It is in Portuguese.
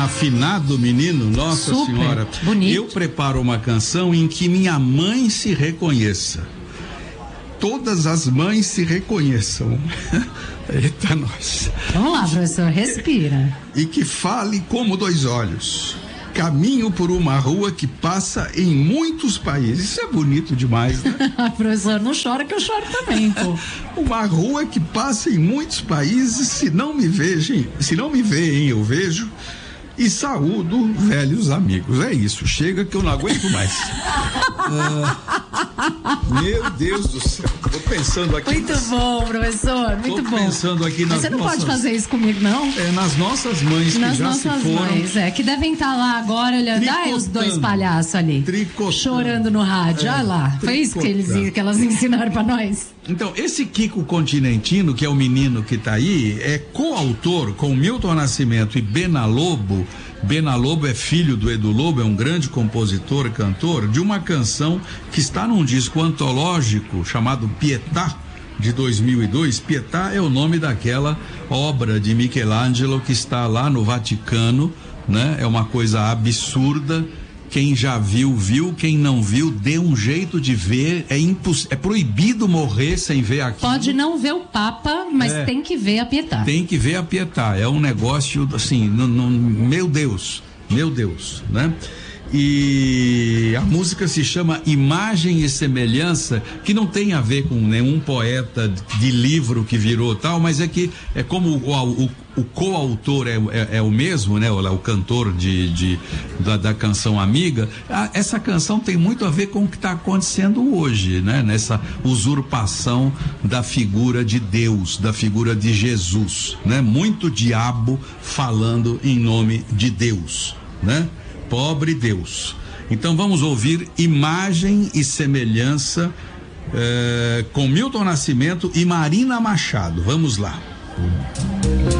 Afinado menino, Nossa Super Senhora. bonito. Eu preparo uma canção em que minha mãe se reconheça. Todas as mães se reconheçam. Eita, nós. Vamos lá, professor, respira. E que fale como dois olhos. Caminho por uma rua que passa em muitos países. Isso é bonito demais, né? Professor, não chora que eu choro também, pô. Uma rua que passa em muitos países. Se não me veem, eu vejo. E saúdo velhos amigos. É isso, chega que eu não aguento mais. Meu Deus do céu. Tô pensando aqui. Muito bom, professor, muito bom. Tô pensando aqui nas Você não nossas... pode fazer isso comigo, não? Nas nossas mães nas que já se nossas foram. Mães, que devem estar lá agora olhando. Ai, os dois palhaços ali. Chorando no rádio, olha lá. Foi isso que elas ensinaram pra nós. Então, esse Kiko Continentino, que é o menino que tá aí, é coautor com Milton Nascimento e Bena Lobo. Bena Lobo é filho do Edu Lobo, é um grande compositor e cantor, de uma canção que está num disco antológico chamado Pietà, de 2002. Pietà é o nome daquela obra de Michelangelo que está lá no Vaticano, né? É uma coisa absurda. Quem já viu, viu. Quem não viu, dê um jeito de ver. É proibido morrer sem ver aquilo. Pode não ver o Papa, mas tem que ver a Pietà. Tem que ver a Pietà. É um negócio assim, meu Deus, né? E a música se chama Imagem e Semelhança, que não tem a ver com nenhum poeta de livro que virou tal, mas é que é como o coautor é o mesmo, né? O cantor da canção Amiga. Essa canção tem muito a ver com o que está acontecendo hoje, né? Nessa usurpação da figura de Deus, da figura de Jesus, né? Muito diabo falando em nome de Deus, né? Pobre Deus. Então vamos ouvir Imagem e Semelhança com Milton Nascimento e Marina Machado. Vamos lá.